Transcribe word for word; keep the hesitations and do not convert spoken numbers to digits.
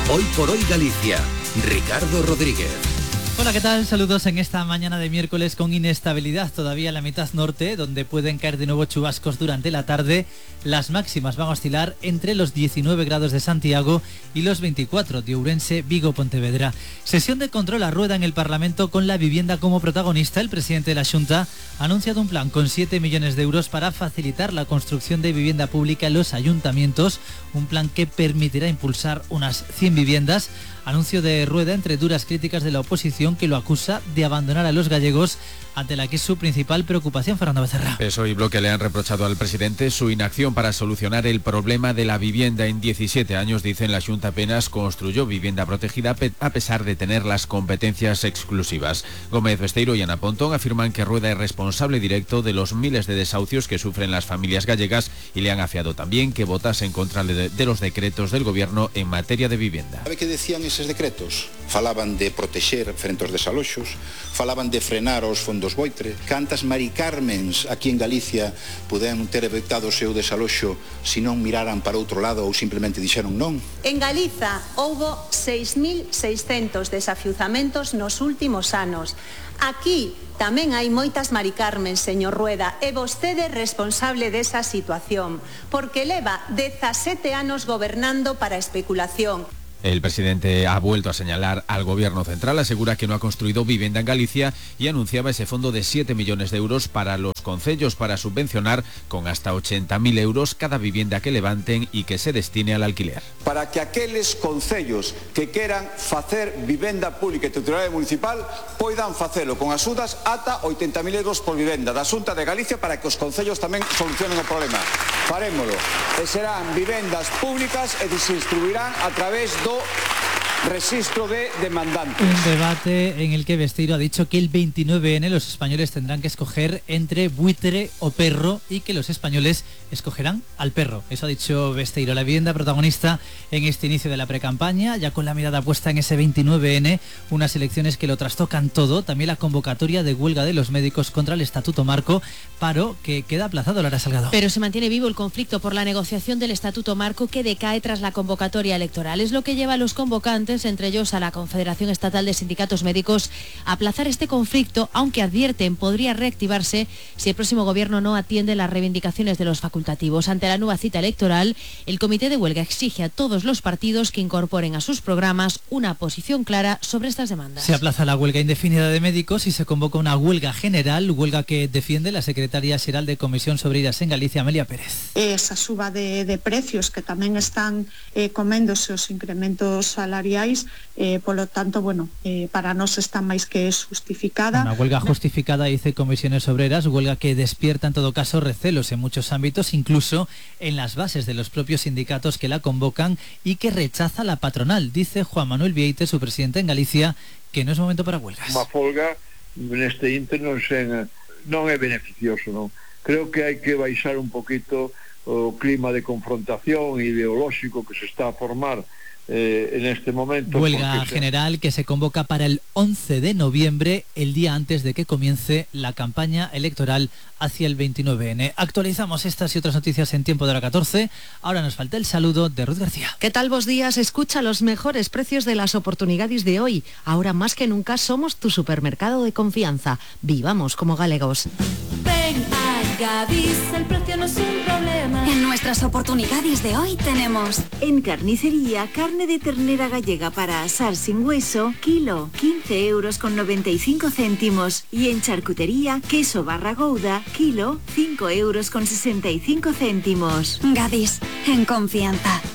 Hoy por hoy Galicia, Ricardo Rodríguez. Hola, ¿qué tal? Saludos en esta mañana de miércoles con inestabilidad todavía en la mitad norte, donde pueden caer de nuevo chubascos durante la tarde. Las máximas van a oscilar entre los diecinueve grados de Santiago y los veinticuatro de Ourense, Vigo, Pontevedra. Sesión de control a rueda en el Parlamento con la vivienda como protagonista. El presidente de la Xunta ha anunciado un plan con siete millones de euros para facilitar la construcción de vivienda pública en los ayuntamientos. Un plan que permitirá impulsar unas cien viviendas. Anuncio de Rueda entre duras críticas de la oposición que lo acusa de abandonar a los gallegos, ante la que es su principal preocupación. Fernando Becerra. P S O E y Bloque le han reprochado al presidente su inacción para solucionar el problema de la vivienda. En diecisiete años, dicen, la Xunta apenas construyó vivienda protegida a pesar de tener las competencias exclusivas. Gómez Besteiro y Ana Pontón afirman que Rueda es responsable directo de los miles de desahucios que sufren las familias gallegas y le han afiado también que votase en contra de, de los decretos del gobierno en materia de vivienda. ¿Sabe qué decían esos decretos? Falaban de proteger frente aos desaloxos, falaban de frenar os fondos Boitre. Cantas Mari Carmens aquí en Galicia puderan ter evitado o seu desaloxo se non miraran para outro lado ou simplemente dixeron non? En Galiza houbo seis mil seiscentos desafiuzamentos nos últimos anos. Aquí tamén hai moitas Mari Carmen, señor Rueda, e vostede é responsable desa situación, porque leva dezasete anos gobernando para a especulación. El presidente ha vuelto a señalar al gobierno central, asegura que no ha construido vivienda en Galicia y anunciaba ese fondo de siete millones de euros para los concellos para subvencionar con hasta ochenta mil euros cada vivienda que levanten y que se destine al alquiler. Para que aqueles concellos que queran facer vivenda pública e titularidade municipal poidan facelo con axudas ata oitenta mil euros por vivenda da Xunta de Galicia para que os concellos tamén solucionen o problema. Farémolo e serán vivendas públicas e se distribuirán a través do registro de demandantes. Un debate en el que Besteiro ha dicho que el veintinueve ene los españoles tendrán que escoger entre buitre o perro y que los españoles escogerán al perro. Eso ha dicho Besteiro. La vivienda protagonista en este inicio de la precampaña, ya con la mirada puesta en ese veintinueve ene, unas elecciones que lo trastocan todo. También la convocatoria de huelga de los médicos contra el Estatuto Marco, paro que queda aplazado. Lara Salgado. Pero se mantiene vivo el conflicto por la negociación del Estatuto Marco que decae tras la convocatoria electoral. Es lo que lleva a los convocantes, entre ellos a la Confederación Estatal de Sindicatos Médicos, a aplazar este conflicto, aunque advierten podría reactivarse si el próximo gobierno no atiende las reivindicaciones de los facultativos. Ante la nueva cita electoral, el comité de huelga exige a todos los partidos que incorporen a sus programas una posición clara sobre estas demandas. Se aplaza la huelga indefinida de médicos y se convoca una huelga general, huelga que defiende la secretaria xeral de Comisión sobre Iras en Galicia, Amelia Pérez. Esa suba de, de precios que tamén están eh, coméndose os incrementos salariais. Eh, por lo tanto, bueno, eh, para nos está máis que justificada. Una huelga justificada, dice Comisiones Obreras, huelga que despierta en todo caso recelos en muchos ámbitos, incluso en las bases de los propios sindicatos que la convocan y que rechaza la patronal. Dice Juan Manuel Vieite, su presidente en Galicia, que no es momento para huelgas. Unha folga neste inter non, sen, non é beneficioso, non? Creo que hai que baixar un poquito o clima de confrontación ideolóxico que se está a formar Eh, en este momento. Huelga general que se convoca para el once de noviembre, el día antes de que comience la campaña electoral hacia el veintinueve ene. Actualizamos estas y otras noticias en tiempo de hora catorce. Ahora nos falta el saludo de Ruth García. ¿Qué tal vos días? Escucha los mejores precios de las oportunidades de hoy. Ahora más que nunca somos tu supermercado de confianza. Vivamos como galegos. Ven a Gadis, el precio no es un problema. En nuestras oportunidades de hoy tenemos en carnicería carne de ternera gallega para asar sin hueso, kilo, quince euros con noventa y cinco céntimos. Y en charcutería, queso barra gouda, kilo, cinco euros con sesenta y cinco céntimos. Gadis, en confianza.